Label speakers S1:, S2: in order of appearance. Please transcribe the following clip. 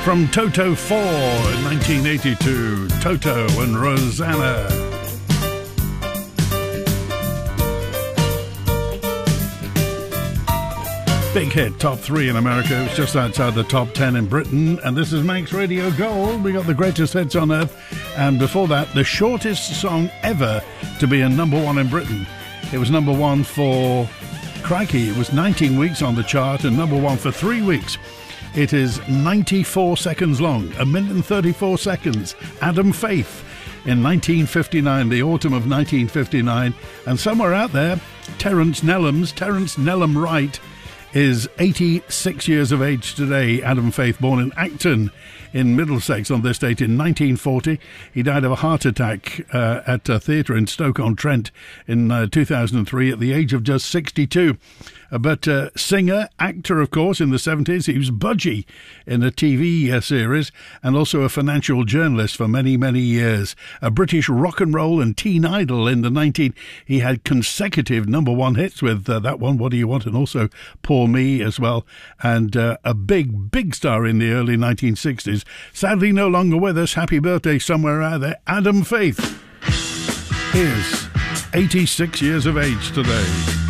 S1: From Toto 4 in 1982, Toto and Rosanna. Big hit, top 3 in America. It was just outside the top 10 in Britain. And this is Manx Radio Gold. We got the greatest hits on earth. And before that, the shortest song ever to be a number 1 in Britain. It was number 1 for, crikey, it was 19 weeks on the chart and number 1 for 3 weeks. It is 94 seconds long, 1 minute and 34 seconds. Adam Faith in 1959, the autumn of 1959. And somewhere out there, Terence Nellum Wright, is 86 years of age today. Adam Faith, born in Acton in Middlesex on this date in 1940. He died of a heart attack at a theatre in Stoke-on-Trent in 2003 at the age of just 62. But singer, actor, of course, in the 70s. He was Budgie in a TV series and also a financial journalist for many, many years. A British rock and roll and teen idol in the 19... He had consecutive number 1 hits with that one, What Do You Want? And also Poor Me as well. And a big, big star in the early 1960s. Sadly no longer with us. Happy birthday somewhere out there. Adam Faith is 86 years of age today.